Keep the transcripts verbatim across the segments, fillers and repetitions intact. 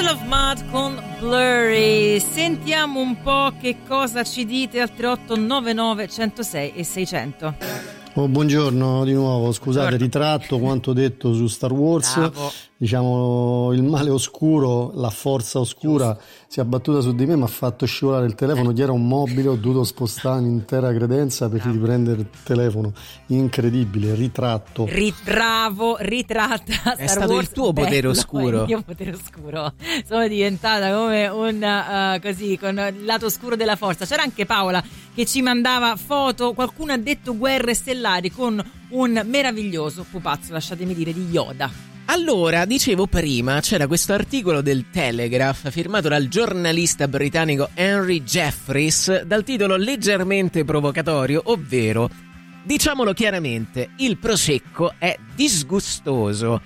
Puddle of Mud con Blurry. Sentiamo un po' che cosa ci dite al tre otto nove nove uno zero sei e seicento. Oh, buongiorno di nuovo, scusate, buongiorno. Ritratto quanto detto su Star Wars. Bravo. Diciamo, il male oscuro, la forza oscura Giusto. Si è abbattuta su di me, mi ha fatto scivolare il telefono, che era un mobile, ho dovuto spostare un'intera credenza per Bravo. riprendere il telefono. Incredibile, ritratto. Rit- bravo, ritratta Star È stato Wars, il tuo bello, potere oscuro. Il mio potere oscuro. Sono diventata come un uh, così, con il lato oscuro della forza. C'era anche Paola che ci mandava foto, qualcuno ha detto guerre stellari, con un meraviglioso pupazzo, lasciatemi dire, di Yoda. Allora, dicevo prima, c'era questo articolo del Telegraph firmato dal giornalista britannico Henry Jeffries dal titolo leggermente provocatorio, ovvero, diciamolo chiaramente, il prosecco è disgustoso.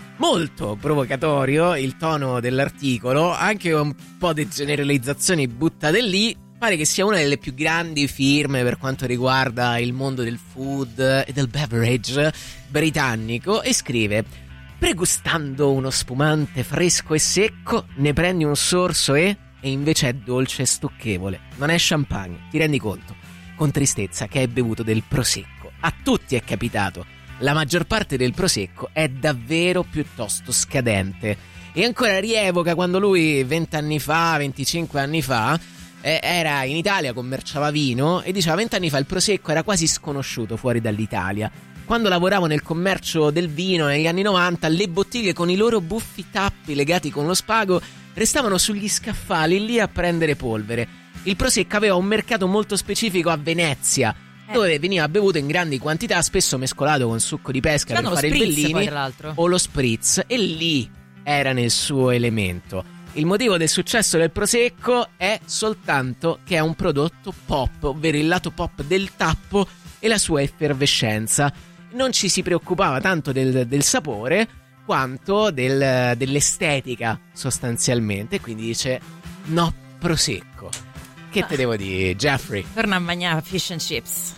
Molto provocatorio il tono dell'articolo, anche un po' di generalizzazioni buttate lì. Pare che sia una delle più grandi firme per quanto riguarda il mondo del food e del beverage britannico, e scrive: pregustando uno spumante fresco e secco, ne prendi un sorso e, e invece è dolce e stucchevole. Non è champagne, ti rendi conto? Con tristezza che hai bevuto del prosecco. A tutti è capitato. La maggior parte del prosecco è davvero piuttosto scadente. E ancora rievoca quando lui vent'anni fa, venticinque anni fa, eh, era in Italia, commerciava vino e diceva vent'anni fa il prosecco era quasi sconosciuto fuori dall'Italia. Quando lavoravo nel commercio del vino negli anni novanta, le bottiglie con i loro buffi tappi legati con lo spago restavano sugli scaffali lì a prendere polvere. Il prosecco aveva un mercato molto specifico a Venezia, eh. dove veniva bevuto in grandi quantità, spesso mescolato con succo di pesca per fare il bellini, poi, tra l'altro. o lo spritz, e lì era nel suo elemento. Il motivo del successo del prosecco è soltanto che è un prodotto pop, ovvero il lato pop del tappo e la sua effervescenza. Non ci si preoccupava tanto del, del sapore quanto del, dell'estetica, sostanzialmente. Quindi dice no prosecco. Che te devo dire, Jeffrey? Torna a mangiare fish and chips.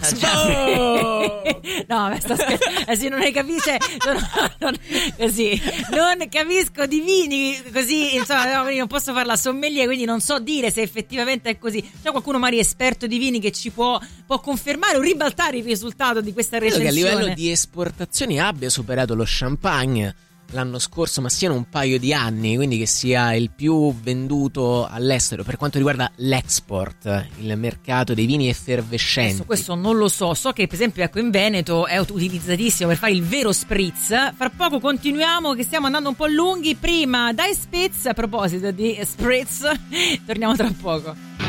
Oh! No, ma sto scherzando. Così non ne capisce. Non, non, così non capisco di vini. Così, insomma, no, non posso fare la sommelier, quindi non so dire se effettivamente è così. C'è qualcuno, magari esperto di vini, che ci può, può confermare o ribaltare il risultato di questa recensione? Credo che a livello di esportazioni abbia superato lo champagne l'anno scorso, ma siano un paio di anni, quindi che sia il più venduto all'estero per quanto riguarda l'export, il mercato dei vini effervescenti. Questo, questo non lo so, so che per esempio, ecco, in Veneto è utilizzatissimo per fare il vero spritz. Fra poco continuiamo, che stiamo andando un po' lunghi. Prima dai spritz, a proposito di spritz, torniamo tra poco.